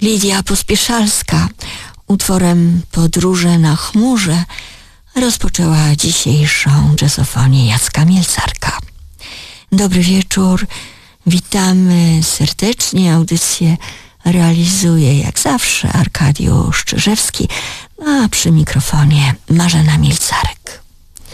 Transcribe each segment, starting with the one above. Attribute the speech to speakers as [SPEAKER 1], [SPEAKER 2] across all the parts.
[SPEAKER 1] Lidia Pospieszalska utworem Podróże na chmurze rozpoczęła dzisiejszą jazzofonię Jacka Mielcarka. Dobry wieczór, witamy serdecznie. Audycję realizuje jak zawsze Arkadiusz Czyżewski, a przy mikrofonie Marzena Mielcarek.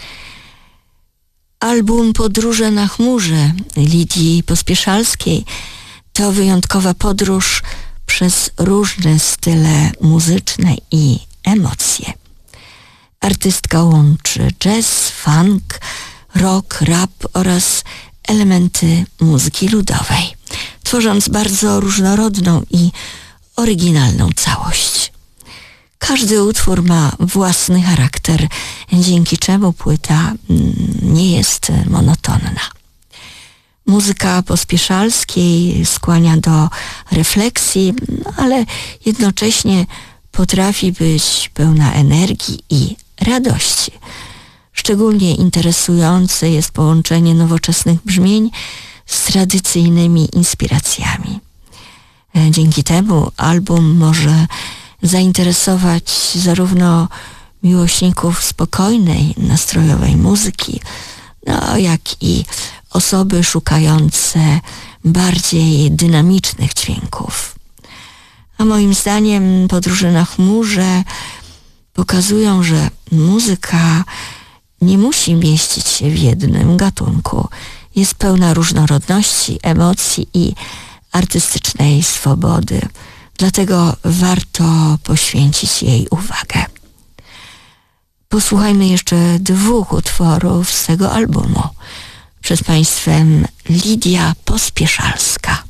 [SPEAKER 1] Album Podróże na chmurze Lidii Pospieszalskiej to wyjątkowa podróż przez różne style muzyczne i emocje. Artystka łączy jazz, funk, rock, rap oraz elementy muzyki ludowej, tworząc bardzo różnorodną i oryginalną całość. Każdy utwór ma własny charakter, dzięki czemu płyta nie jest monotonna. Muzyka Pospieszalskiej skłania do refleksji, ale jednocześnie potrafi być pełna energii i radości. Szczególnie interesujące jest połączenie nowoczesnych brzmień z tradycyjnymi inspiracjami. Dzięki temu album może zainteresować zarówno miłośników spokojnej, nastrojowej muzyki, jak i osoby szukające bardziej dynamicznych dźwięków. A moim zdaniem Podróże na chmurze pokazują, że muzyka nie musi mieścić się w jednym gatunku. Jest pełna różnorodności, emocji i artystycznej swobody. Dlatego warto poświęcić jej uwagę. Posłuchajmy jeszcze 2 utworów z tego albumu. Przed Państwem Lidia Pospieszalska.